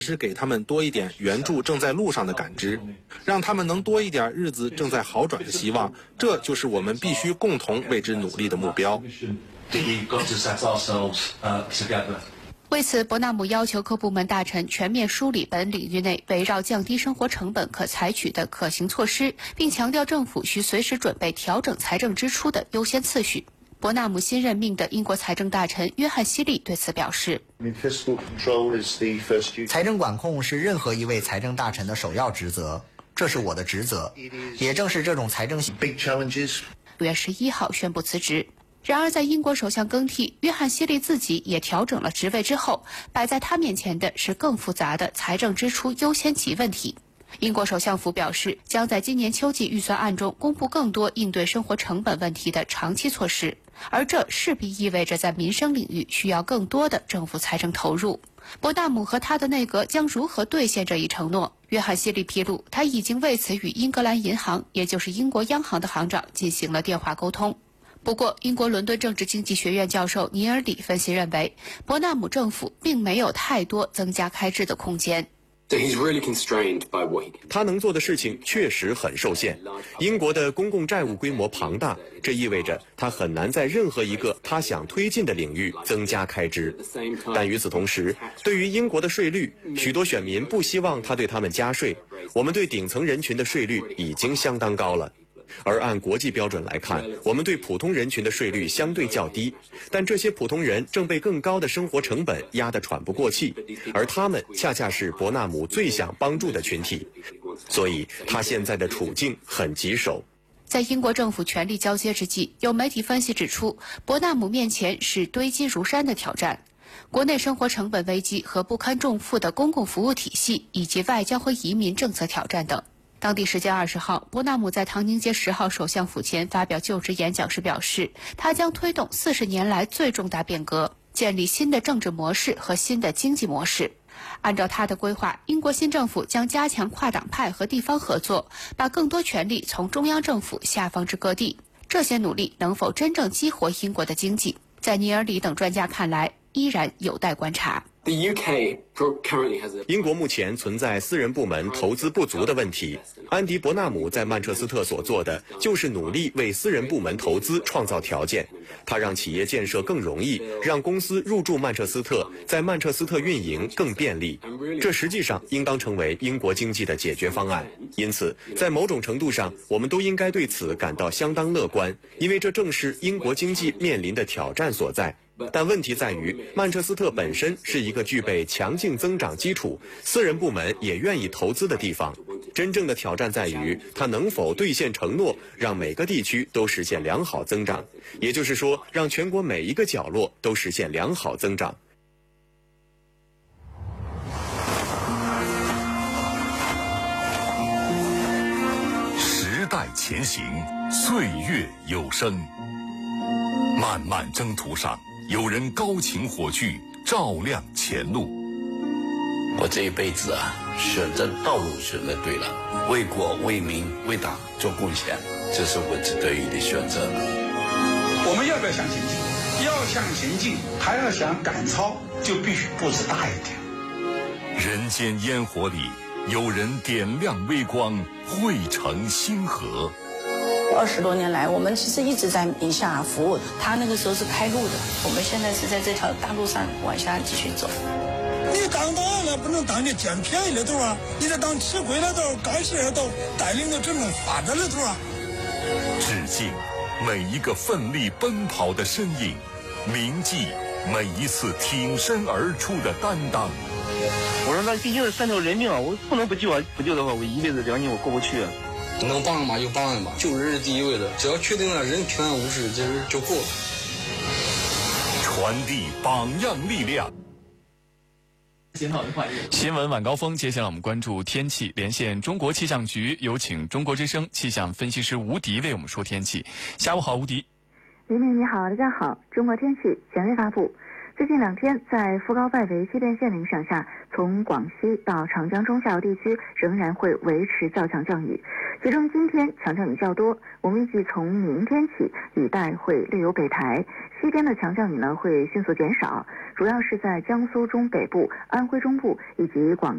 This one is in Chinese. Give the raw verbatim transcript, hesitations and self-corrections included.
是给他们多一点援助正在路上的感知，让他们能多一点日子正在好转的希望，这就是我们必须共同为之努力的目标。 为此，伯纳姆要求各部门大臣全面梳理本领域内围绕降低生活成本可采取的可行措施，并强调政府需随时准备调整财政支出的优先次序。伯纳姆新任命的英国财政大臣约翰希利对此表示， 财政管控是任何一位财政大臣的首要职责，这是我的职责，也正是这种财政五月十一号宣布辞职。然而，在英国首相更替，约翰希利自己也调整了职位之后，摆在他面前的是更复杂的财政支出优先级问题。英国首相府表示，将在今年秋季预算案中公布更多应对生活成本问题的长期措施，而这势必意味着在民生领域需要更多的政府财政投入。伯纳姆和他的内阁将如何兑现这一承诺？约翰希利披露，他已经为此与英格兰银行，也就是英国央行的行长进行了电话沟通。不过，英国伦敦政治经济学院教授尼尔里分析认为，伯纳姆政府并没有太多增加开支的空间。 他能做的事情确实很受限。英国的公共债务规模庞大，这意味着他很难在任何一个他想推进的领域增加开支。但与此同时，对于英国的税率，许多选民不希望他对他们加税。我们对顶层人群的税率已经相当高了。而按国际标准来看，我们对普通人群的税率相对较低，但这些普通人正被更高的生活成本压得喘不过气，而他们恰恰是伯纳姆最想帮助的群体，所以他现在的处境很棘手。 在英国政府权力交接之际，有媒体分析指出，伯纳姆面前是堆积如山的挑战。国内生活成本危机和不堪重负的公共服务体系，以及外交和移民政策挑战等。当地时间二十号，伯纳姆在唐宁街十号首相府前发表就职演讲时表示，他将推动四十年来最重大变革，建立新的政治模式和新的经济模式。按照他的规划，英国新政府将加强跨党派和地方合作，把更多权力从中央政府下放至各地。这些努力能否真正激活英国的经济，在尼尔里等专家看来，依然有待观察。 英国目前存在私人部门投资不足的问题。安迪·伯纳姆在曼彻斯特所做的，就是努力为私人部门投资创造条件。他让企业建设更容易，让公司入驻曼彻斯特，在曼彻斯特运营更便利。这实际上应当成为英国经济的解决方案。因此，在某种程度上，我们都应该对此感到相当乐观，因为这正是英国经济面临的挑战所在。但问题在于，曼彻斯特本身是一个具备强劲增长基础、私人部门也愿意投资的地方。真正的挑战在于，它能否兑现承诺，让每个地区都实现良好增长，也就是说，让全国每一个角落都实现良好增长。 时代前行，岁月有声，漫漫征途上，有人高擎火炬，照亮前路。 我这一辈子啊，选择道路选择对了，为国为民为党做贡献，这是我值得于的选择。 我们要不要向前进？要向前进，还要想赶超，就必须步子大一点。 人间烟火里，有人点亮微光，汇成星河。 二十多年来，我们其实一直在宁夏服务。他那个时候是开路的，我们现在是在这条大路上往下继续走。 你当导演了，不能当你捡便宜的头啊！你得当吃亏的头、干事的头，带领着整个发展的头啊！ 致敬每一个奋力奔跑的身影，铭记每一次挺身而出的担当。 我说那毕竟是三条人命啊，我不能不救啊！不救的话，我一辈子良心我过不去啊！ 能帮嘛就帮吧，救人是第一位的，只要确定了人平安无事，这人就够了。 传递榜样力量。 新闻晚高峰，接下来我们关注天气。连线中国气象局，有请中国之声气象分析师吴迪为我们说天气。下午好，吴迪。 林明你好，大家好。中国天气前日发布， 最近两天，在副高外围气垫线的影响下，从广西到长江中下游地区仍然会维持较强降雨。其中今天强降雨较多，我们预计从明天起雨带会略有北抬，西边的强降雨呢会迅速减少，主要是在江苏中北部、安徽中部以及广